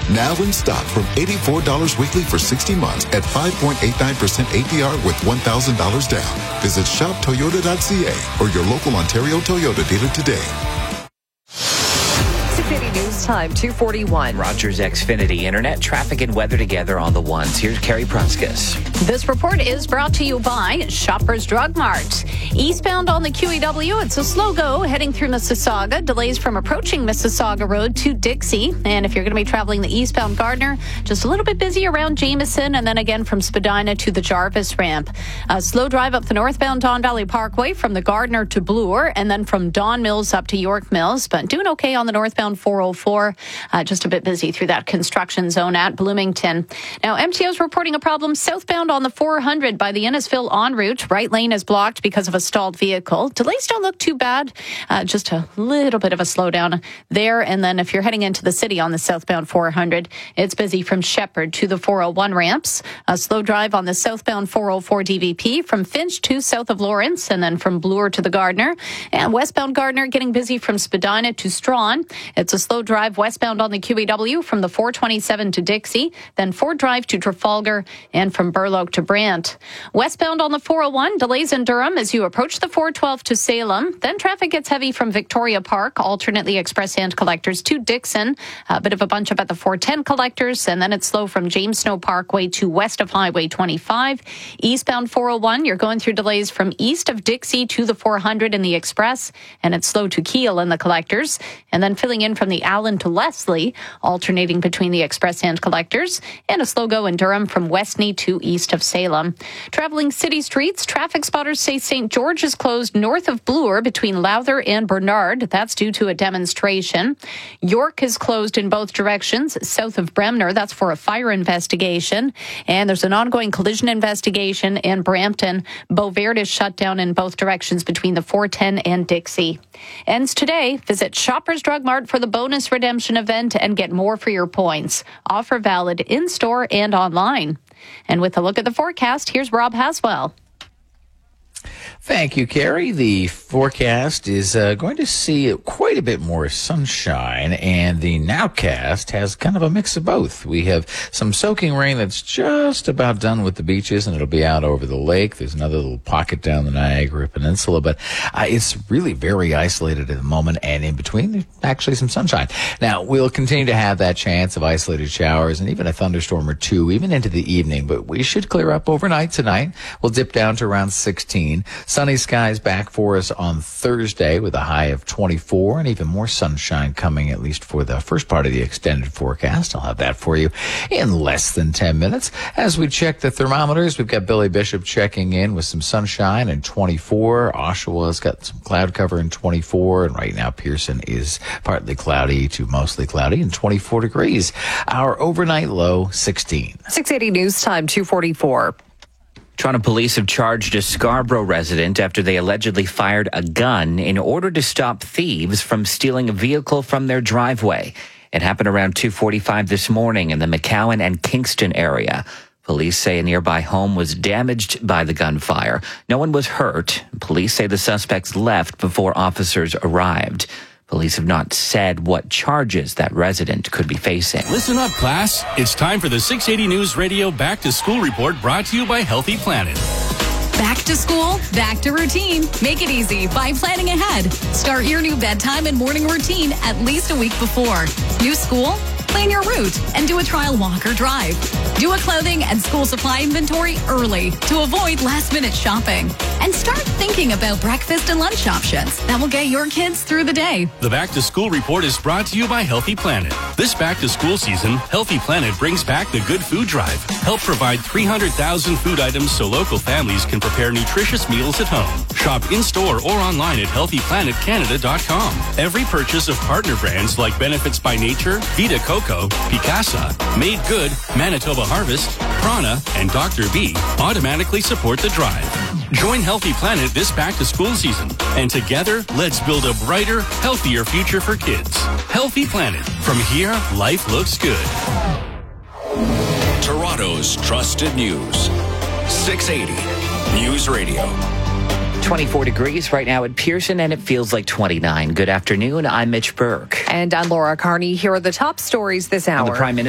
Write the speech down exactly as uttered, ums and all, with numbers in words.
Now in stock from eighty-four dollars weekly for sixty months at five point eight nine percent A P R with one thousand dollars down. Visit shop toyota dot c a or your local Ontario Toyota dealer today. six eighty News Time, two forty-one. Rogers Xfinity Internet, traffic and weather together on the ones. Here's Carrie Pruskus. This report is brought to you by Shoppers Drug Mart. Eastbound on the Q E W, it's a slow go heading through Mississauga. Delays from approaching Mississauga Road to Dixie. And if you're going to be traveling the eastbound Gardner, just a little bit busy around Jameson and then again from Spadina to the Jarvis ramp. A slow drive up the northbound Don Valley Parkway from the Gardner to Bloor and then from Don Mills up to York Mills. But doing okay on the northbound four oh four. Uh, just a bit busy through that construction zone at Bloomington. Now, M T O's reporting a problem southbound on the four hundred by the Innisfil en route. Right lane is blocked because of a stalled vehicle. Delays don't look too bad. Uh, just a little bit of a slowdown there. And then if you're heading into the city on the southbound four hundred, it's busy from Shepherd to the four oh one ramps. A slow drive on the southbound four oh four D V P from Finch to south of Lawrence and then from Bloor to the Gardner. And westbound Gardner getting busy from Spadina to Strawn. It's a slow drive westbound on the Q E W from the four twenty-seven to Dixie, then Ford Drive to Trafalgar and from Burloak to Brant. Westbound on the four oh one, delays in Durham as you approach the four twelve to Salem. Then traffic gets heavy from Victoria Park, alternately express and collectors to Dixon. A bit of a bunch up at the four ten collectors, and then it's slow from James Snow Parkway to west of Highway twenty-five. Eastbound four oh one, you're going through delays from east of Dixie to the four hundred in the express, and it's slow to Kiel in the collectors. And then filling in from the Allen to Leslie, alternating between the express and collectors, and a slow go in Durham from Westney to east of Salem. Traveling city streets, traffic spotters say Saint George is closed north of Bloor between Lowther and Bernard. That's due to a demonstration. York is closed in both directions, south of Bremner. That's for a fire investigation. And there's an ongoing collision investigation in Brampton. Beauvert is shut down in both directions between the four ten and Dixie. Ends today. Visit Shoppers Drug Mart for the bonus redemption event and get more for your points. Offer valid in-store and online. And with a look at the forecast, here's Rob Haswell. Thank you, Carrie. The forecast is uh, going to see quite a bit more sunshine, and the nowcast has kind of a mix of both. We have some soaking rain that's just about done with the beaches, and it'll be out over the lake. There's another little pocket down the Niagara Peninsula, but uh, it's really very isolated at the moment, and in between, there's actually some sunshine. Now, we'll continue to have that chance of isolated showers and even a thunderstorm or two, even into the evening, but we should clear up overnight tonight. We'll dip down to around sixteen. Sunny skies back for us on Thursday with a high of twenty-four and even more sunshine coming, at least for the first part of the extended forecast. I'll have that for you in less than ten minutes. As we check the thermometers, we've got Billy Bishop checking in with some sunshine and twenty-four. Oshawa's got some cloud cover in twenty-four. And right now, Pearson is partly cloudy to mostly cloudy and twenty-four degrees. Our overnight low, sixteen. six eighty News Time, two forty-four. Toronto police have charged a Scarborough resident after they allegedly fired a gun in order to stop thieves from stealing a vehicle from their driveway. It happened around two forty-five this morning in the McCowan and Kingston area. Police say a nearby home was damaged by the gunfire. No one was hurt. Police say the suspects left before officers arrived. Police have not said what charges that resident could be facing. Listen up, class. It's time for the six eighty News Radio Back to School Report brought to you by Healthy Planet. Back to school, back to routine. Make it easy by planning ahead. Start your new bedtime and morning routine at least a week before. New school? Plan your route and do a trial walk or drive. Do a clothing and school supply inventory early to avoid last-minute shopping. And start thinking about breakfast and lunch options that will get your kids through the day. The Back to School Report is brought to you by Healthy Planet. This back to school season, Healthy Planet brings back the Good Food Drive. Help provide three hundred thousand food items so local families can prepare nutritious meals at home. Shop in-store or online at healthy planet canada dot com. Every purchase of partner brands like Benefits by Nature, Vita Coco, Picasa, Made Good, Manitoba Harvest, Prana, and Doctor B automatically support the drive. Join Healthy Planet this back-to-school season, and together, let's build a brighter, healthier future for kids. Healthy Planet. From here, life looks good. Toronto's trusted news. six eighty News Radio. twenty-four degrees right now at Pearson, and it feels like twenty-nine. Good afternoon. I'm Mitch Burke. And I'm Laura Carney. Here are the top stories this hour. The Prime Minister